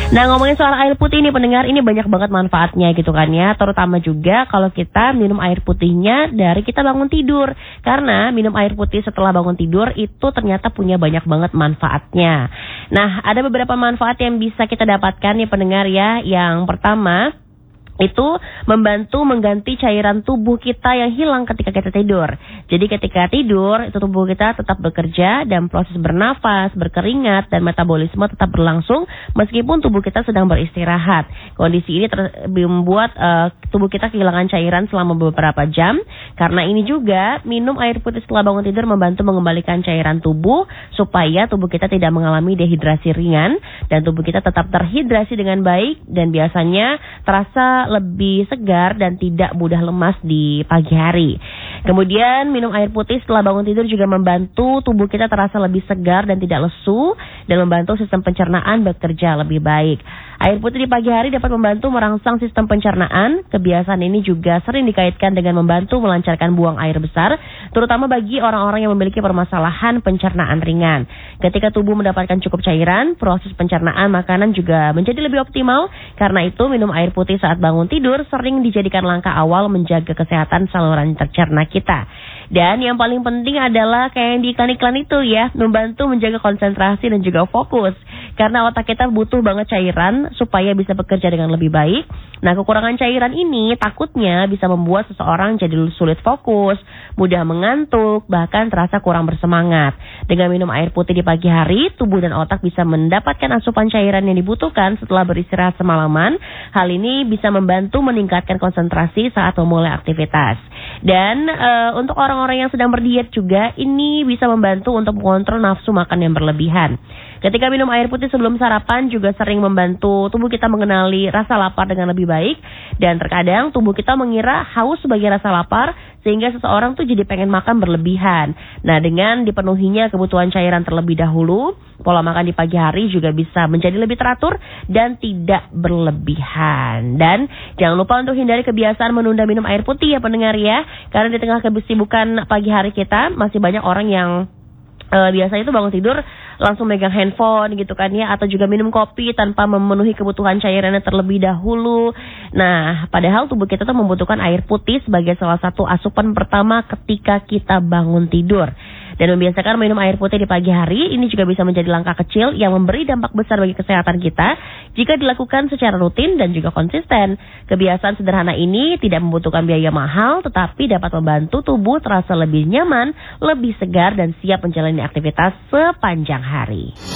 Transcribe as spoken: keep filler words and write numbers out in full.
Nah, ngomongin soal air putih ini pendengar, ini banyak banget manfaatnya gitu kan ya. Terutama juga kalau kita minum air putihnya dari kita bangun tidur. Karena minum air putih setelah bangun tidur itu ternyata punya banyak banget manfaatnya. Nah, ada beberapa manfaat yang bisa kita dapatkan nih pendengar ya. Yang pertama, itu membantu mengganti cairan tubuh kita yang hilang ketika kita tidur. Jadi ketika tidur, itu tubuh kita tetap bekerja dan proses bernafas, berkeringat, dan metabolisme tetap berlangsung meskipun tubuh kita sedang beristirahat. Kondisi ini ter- membuat uh, tubuh kita kehilangan cairan selama beberapa jam. Karena ini juga, minum air putih setelah bangun tidur membantu mengembalikan cairan tubuh supaya tubuh kita tidak mengalami dehidrasi ringan dan tubuh kita tetap terhidrasi dengan baik dan biasanya terasa lebih segar dan tidak mudah lemas di pagi hari. Kemudian minum air putih setelah bangun tidur juga membantu tubuh kita terasa lebih segar dan tidak lesu dan membantu sistem pencernaan bekerja lebih baik. Air putih di pagi hari dapat membantu merangsang sistem pencernaan. Kebiasaan ini juga sering dikaitkan dengan membantu melancarkan buang air besar, terutama bagi orang-orang yang memiliki permasalahan pencernaan ringan. Ketika tubuh mendapatkan cukup cairan, proses pencernaan makanan juga menjadi lebih optimal. Karena itu, minum air putih saat bangun tidur sering dijadikan langkah awal menjaga kesehatan saluran tercerna kita. Dan yang paling penting adalah kayak yang di iklan-iklan itu ya, membantu menjaga konsentrasi dan juga fokus. Karena otak kita butuh banget cairan supaya bisa bekerja dengan lebih baik. Nah, kekurangan cairan ini takutnya bisa membuat seseorang jadi sulit fokus, mudah mengantuk, bahkan terasa kurang bersemangat. Dengan minum air putih di pagi hari, tubuh dan otak bisa mendapatkan asupan cairan yang dibutuhkan setelah beristirahat semalaman. Hal ini bisa membantu meningkatkan konsentrasi saat memulai aktivitas. Dan e, untuk orang-orang yang sedang berdiet juga, ini bisa membantu untuk mengontrol nafsu makan yang berlebihan. Ketika minum air putih sebelum sarapan juga sering membantu tubuh kita mengenali rasa lapar dengan lebih baik. Dan terkadang tubuh kita mengira haus sebagai rasa lapar, sehingga seseorang tuh jadi pengen makan berlebihan. Nah, dengan dipenuhinya kebutuhan cairan terlebih dahulu, pola makan di pagi hari juga bisa menjadi lebih teratur dan tidak berlebihan. Dan jangan lupa untuk hindari kebiasaan menunda minum air putih ya pendengar ya. Karena di tengah kesibukan pagi hari kita, masih banyak orang yang Uh, biasanya itu bangun tidur langsung megang handphone gitu kan ya, atau juga minum kopi tanpa memenuhi kebutuhan cairannya terlebih dahulu. Nah, padahal tubuh kita tuh membutuhkan air putih sebagai salah satu asupan pertama ketika kita bangun tidur. Dan membiasakan minum air putih di pagi hari ini juga bisa menjadi langkah kecil yang memberi dampak besar bagi kesehatan kita jika dilakukan secara rutin dan juga konsisten. Kebiasaan sederhana ini tidak membutuhkan biaya mahal, tetapi dapat membantu tubuh terasa lebih nyaman, lebih segar, dan siap menjalani aktivitas sepanjang hari.